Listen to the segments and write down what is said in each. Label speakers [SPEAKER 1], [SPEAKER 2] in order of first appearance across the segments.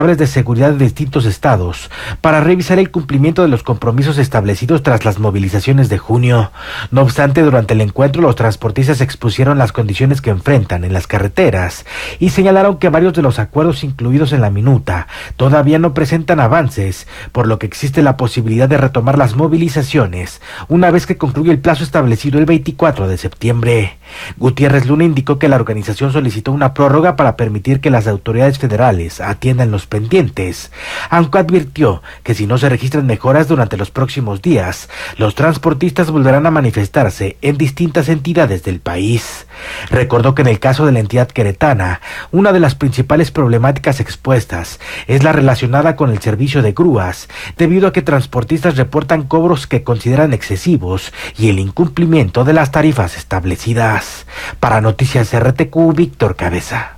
[SPEAKER 1] de seguridad de distintos estados para revisar el cumplimiento de los compromisos establecidos tras las movilizaciones de junio. No obstante, durante el encuentro los transportistas expusieron las condiciones que enfrentan en las carreteras y señalaron que varios de los acuerdos incluidos en la minuta todavía no presentan avances, por lo que existe la posibilidad de retomar las movilizaciones una vez que concluya el plazo establecido el 24 de septiembre. Gutiérrez Luna indicó que la organización solicitó una prórroga para permitir que las autoridades federales atiendan los pendientes, aunque advirtió que si no se registran mejoras durante los próximos días, los transportistas volverán a manifestarse en distintas entidades del país. Recordó que en el caso de la entidad queretana, una de las principales problemáticas expuestas es la relacionada con el servicio de grúas, debido a que transportistas reportan cobros que consideran excesivos y el incumplimiento de las tarifas establecidas. Para Noticias RTQ, Víctor Cabeza.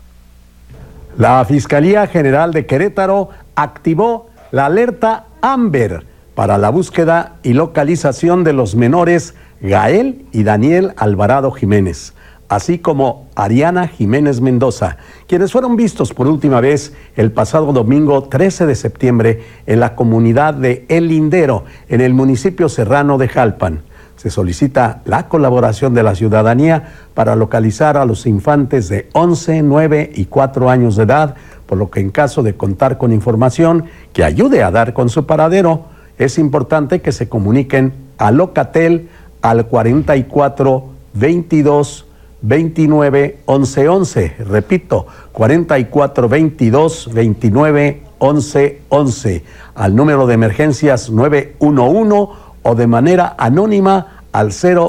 [SPEAKER 2] La Fiscalía General de Querétaro activó la alerta Amber para la búsqueda y localización de los menores Gael y Daniel Alvarado Jiménez, así como Ariana Jiménez Mendoza, quienes fueron vistos por última vez el pasado domingo 13 de septiembre en la comunidad de El Lindero, en el municipio serrano de Jalpan. Se solicita la colaboración de la ciudadanía para localizar a los infantes de 11, 9 y 4 años de edad, por lo que en caso de contar con información que ayude a dar con su paradero, es importante que se comuniquen a Locatel al 44 22 29 11 11. Repito, 44 22 29 11 11. Al número de emergencias 911 o de manera anónima al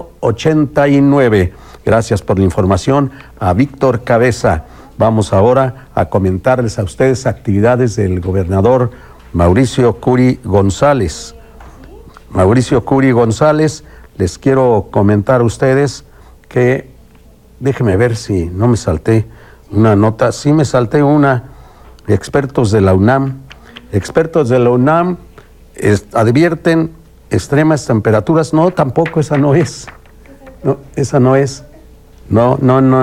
[SPEAKER 2] 089. Gracias por la información a Víctor Cabeza. Vamos ahora a comentarles a ustedes actividades del gobernador Mauricio Curi González. Mauricio Curi González, les quiero comentar a ustedes que, déjenme ver si no me salté una nota, sí me salté una, expertos de la UNAM advierten extremas temperaturas. No, tampoco, esa no es. No, esa no es. No.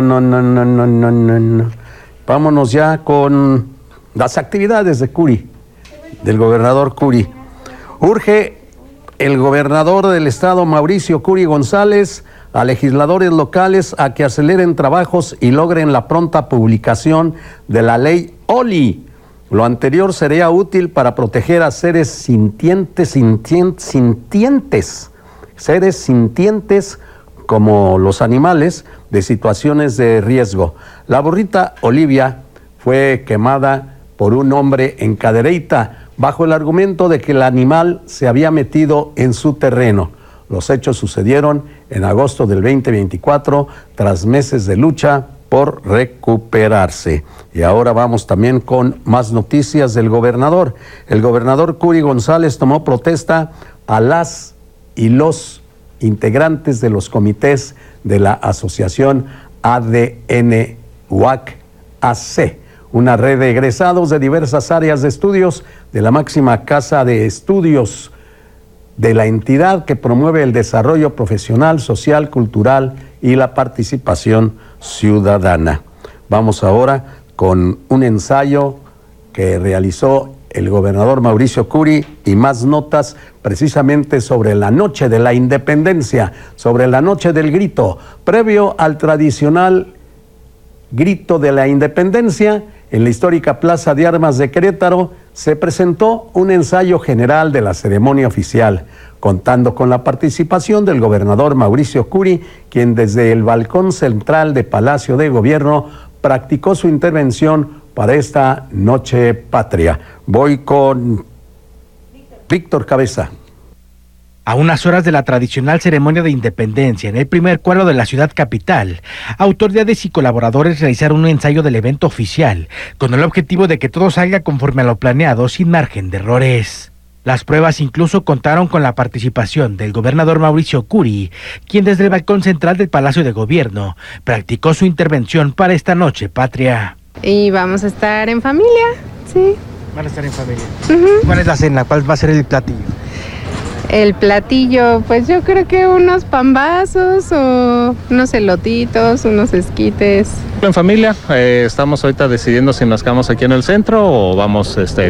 [SPEAKER 2] Vámonos ya con las actividades de Curi, del gobernador Curi. Urge el gobernador del estado, Mauricio Curi González, a legisladores locales a que aceleren trabajos y logren la pronta publicación de la ley OLI. Lo anterior sería útil para proteger a seres sintientes como los animales de situaciones de riesgo. La burrita Olivia fue quemada por un hombre en Cadereyta bajo el argumento de que el animal se había metido en su terreno. Los hechos sucedieron en agosto del 2024 tras meses de lucha por recuperarse. Y ahora vamos también con más noticias del gobernador. El gobernador Curi González tomó protesta a las y los integrantes de los comités de la asociación ADN UAC AC, una red de egresados de diversas áreas de estudios de la máxima casa de estudios de la entidad que promueve el desarrollo profesional, social, cultural y la participación ciudadana. Vamos ahora con un ensayo que realizó el gobernador Mauricio Curi y más notas precisamente sobre la noche de la independencia, sobre la noche del grito, previo al tradicional grito de la independencia. En la histórica Plaza de Armas de Querétaro se presentó un ensayo general de la ceremonia oficial, contando con la participación del gobernador Mauricio Curi, quien desde el balcón central de Palacio de Gobierno practicó su intervención para esta noche patria. Voy con Víctor Cabeza.
[SPEAKER 1] A unas horas de la tradicional ceremonia de independencia en el primer cuadro de la ciudad capital, autoridades y colaboradores realizaron un ensayo del evento oficial con el objetivo de que todo salga conforme a lo planeado sin margen de errores. Las pruebas incluso contaron con la participación del gobernador Mauricio Curi, quien desde el balcón central del Palacio de Gobierno practicó su intervención para esta noche patria.
[SPEAKER 3] Y vamos a estar en familia, sí.
[SPEAKER 1] Van a estar en familia. ¿Cuál es la cena? ¿Cuál va a ser el platillo?
[SPEAKER 3] El platillo, pues yo creo que unos pambazos o unos elotitos, unos esquites.
[SPEAKER 4] En familia, estamos ahorita decidiendo si nos quedamos aquí en el centro o vamos